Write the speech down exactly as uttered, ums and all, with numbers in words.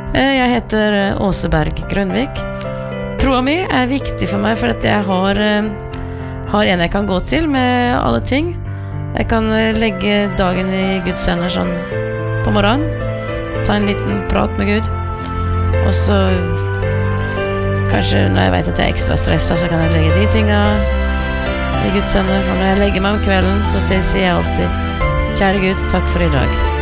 Jeg heter Åse Berg Grønvik. Troa mi er viktig for meg, for at jeg har, har en jeg kan gå til med alle ting. Jeg kan legge dagen i Guds hender sånn på morgenen, ta en liten prat med Gud, og så kanskje når jeg vet at jeg er ekstra stresset, så kan jeg legge de tinga i Guds hender. Og når jeg legger meg om kvelden, så sier jeg alltid: Kjære Gud, takk for i dag.